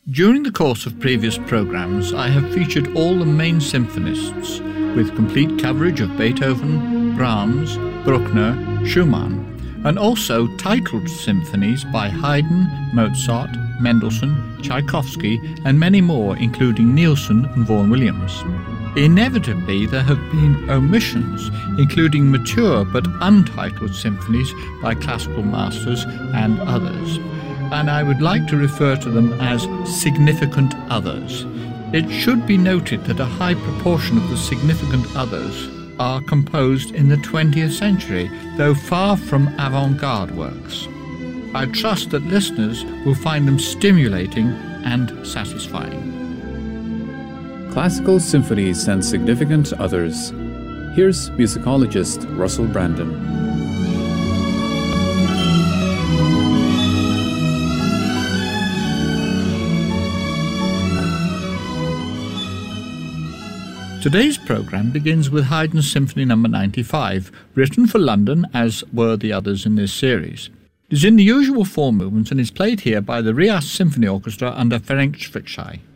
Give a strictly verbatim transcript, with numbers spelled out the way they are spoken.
During the course of previous programmes, I have featured all the main symphonists, with complete coverage of Beethoven, Brahms, Bruckner, Schumann, and also titled symphonies by Haydn, Mozart, Mendelssohn, Tchaikovsky, and many more, including Nielsen and Vaughan Williams. Inevitably, there have been omissions, including mature but untitled symphonies by classical masters and others, and I would like to refer to them as significant others. It should be noted that a high proportion of the significant others are composed in the twentieth century, though far from avant-garde works. I trust that listeners will find them stimulating and satisfying. Classical Symphonies and Significant Others. Here's musicologist Russell Brandon. Today's programme begins with Haydn's Symphony number ninety-five, written for London, as were the others in this series. It is in the usual four movements and is played here by the Rias Symphony Orchestra under Ferenc Svicsay.